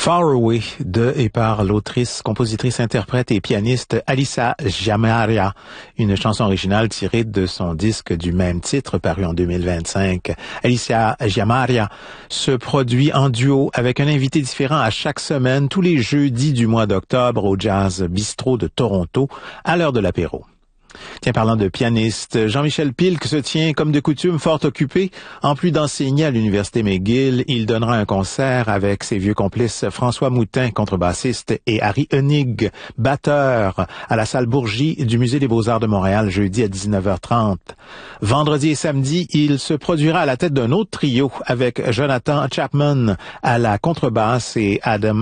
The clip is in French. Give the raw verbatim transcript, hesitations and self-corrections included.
Far Away de et par l'autrice, compositrice, interprète et pianiste Alissa Jamaria, une chanson originale tirée de son disque du même titre paru en deux mille vingt-cinq. Alissa Jamaria se produit en duo avec un invité différent à chaque semaine, tous les jeudis du mois d'octobre au Jazz Bistro de Toronto, à l'heure de l'apéro. Tiens, parlant de pianiste, Jean-Michel Pilk se tient, comme de coutume, fort occupé. En plus d'enseigner à l'Université McGill, il donnera un concert avec ses vieux complices François Moutin, contrebassiste, et Harry Hunig, batteur, à la salle Bourgie du Musée des Beaux-Arts de Montréal, jeudi à dix-neuf heures trente. Vendredi et samedi, il se produira à la tête d'un autre trio avec Jonathan Chapman à la contrebasse et Adam